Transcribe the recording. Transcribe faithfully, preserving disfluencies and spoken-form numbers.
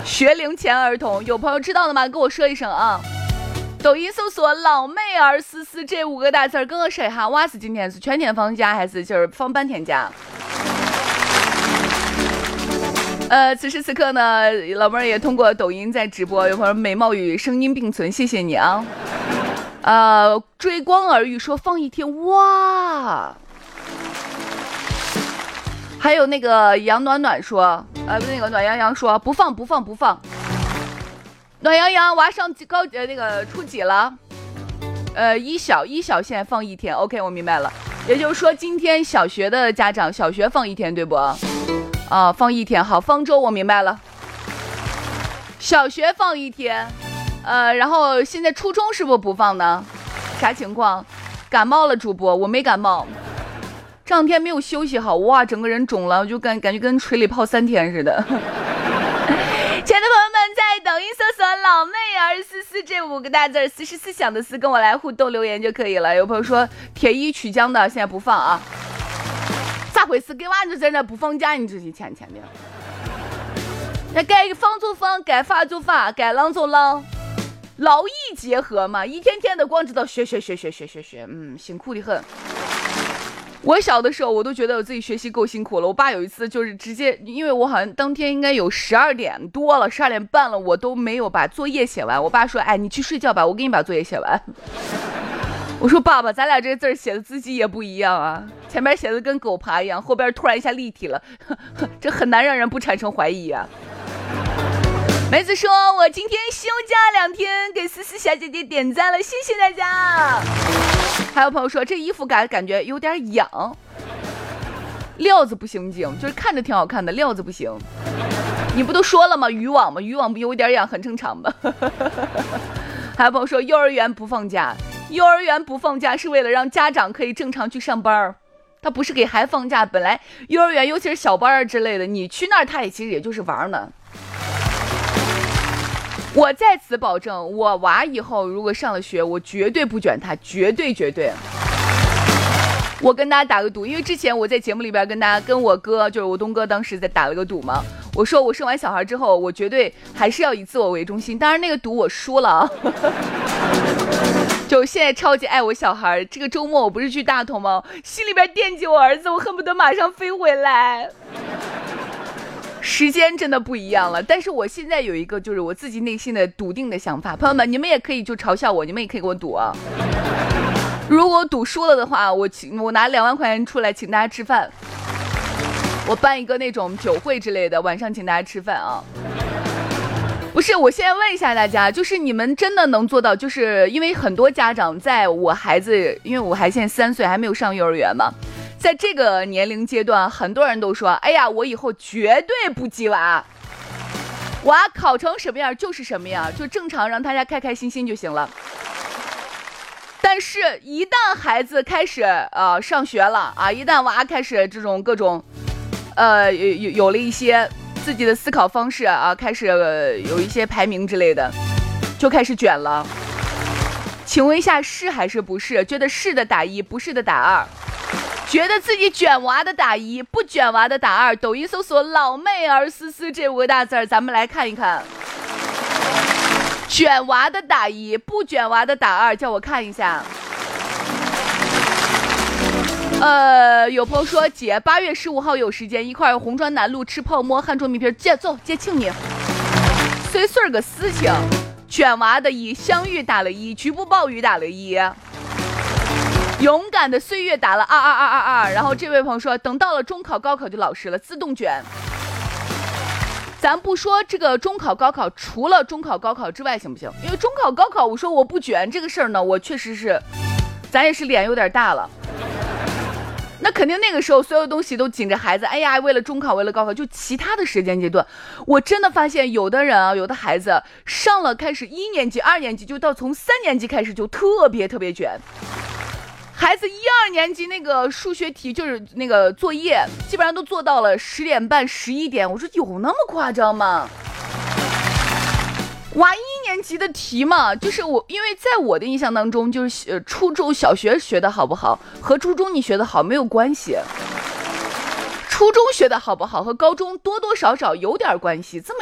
学龄前儿童，有朋友知道的吗？跟我说一声啊。抖音搜索老妹儿思思这五个大字，跟我说一下，娃是今天是全天放假还是就是放半天假？呃，此时此刻呢，老妹儿也通过抖音在直播，有朋友美貌与声音并存，谢谢你啊。呃，追光而遇说放一天，哇。还有那个杨暖暖说，呃，那个暖洋洋说不放不放不放。暖洋洋娃上高呃那个初几了？呃，一小一小现在放一天 ，OK， 我明白了。也就是说，今天小学的家长小学放一天，对不？啊，放一天好，方舟我明白了。小学放一天，呃，然后现在初中是不是不放呢？啥情况？感冒了，主播，我没感冒。这两天没有休息好，哇，整个人肿了，我就感感觉跟水里泡三天似的。亲爱的朋友们，在抖音搜索老妹儿思思这五个大字，思是思想的思，跟我来互动留言就可以了。有朋友说铁一曲江的现在不放啊，咋回事？给娃就在那不放假，你这些钱钱的。那该放就放，该发就发，该浪就浪，劳逸结合嘛，一天天的光知道学学学学学学学，嗯，辛苦的很。我小的时候我都觉得我自己学习够辛苦了，我爸有一次就是直接，因为我好像当天应该有十二点多了，十二点半了，我都没有把作业写完，我爸说，哎，你去睡觉吧，我给你把作业写完。我说爸爸，咱俩这个字儿写的字迹也不一样啊，前面写的跟狗爬一样，后边突然一下立体了，这很难让人不产生怀疑啊。梅子说，我今天休假两天，给思思小姐姐点赞了，谢谢大家。还有朋友说这衣服感感觉有点痒，料子不行经，就是看着挺好看的，料子不行。你不都说了吗？渔网吗？渔网不有点痒很正常吧。还有朋友说幼儿园不放假，幼儿园不放假是为了让家长可以正常去上班，他不是给孩子放假。本来幼儿园尤其是小班之类的，你去那儿他也其实也就是玩呢。我在此保证，我娃以后如果上了学，我绝对不卷他，绝对绝对。我跟大家打个赌，因为之前我在节目里边跟大家跟我哥，就是我东哥，当时在打了个赌嘛。我说我生完小孩之后，我绝对还是要以自我为中心。当然那个赌我输了啊。就现在超级爱我小孩，这个周末我不是去大同吗？心里边惦记我儿子，我恨不得马上飞回来。时间真的不一样了，但是我现在有一个就是我自己内心的笃定的想法，朋友们，你们也可以就嘲笑我，你们也可以给我赌啊。如果赌输了的话，我请我拿两万块钱出来请大家吃饭，我办一个那种酒会之类的，晚上请大家吃饭啊。不是，我现在问一下大家，就是你们真的能做到，就是因为很多家长在我孩子，因为我孩子现在三岁还没有上幼儿园嘛，在这个年龄阶段，很多人都说，哎呀，我以后绝对不鸡娃，娃考成什么样就是什么样，就正常让大家开开心心就行了。但是一旦孩子开始呃上学了啊，一旦娃开始这种各种呃有有了一些自己的思考方式啊，开始、呃、有一些排名之类的，就开始卷了。请问一下，是还是不是？觉得是的打一，不是的打二。觉得自己卷娃的打一，不卷娃的打二。抖音搜索老妹儿思思这五个大字，咱们来看一看。卷娃的打一，不卷娃的打二，叫我看一下。呃，有朋友说姐，八月十五号有时间，一块儿红砖南路吃泡馍，汉中米皮，姐走，姐请你。碎碎个事情，卷娃的一，相遇打了一，局部暴雨打了一。勇敢的岁月打了二二二二二，然后这位朋友说，等到了中考高考就老实了，自动卷。咱不说这个中考高考，除了中考高考之外行不行？因为中考高考，我说我不卷这个事儿呢，我确实是，咱也是脸有点大了。那肯定那个时候所有东西都紧着孩子，哎呀，为了中考，为了高考，就其他的时间阶段，我真的发现有的人啊，有的孩子上了开始一年级、二年级，就到从三年级开始就特别特别卷。孩子一二年级那个数学题就是那个作业，基本上都做到了十点半、十一点。我说有那么夸张吗？娃一年级的题嘛，就是我，因为在我的印象当中，就是呃初中小学学的好不好和初中你学的好没有关系，初中学的好不好和高中多多少少有点关系，这么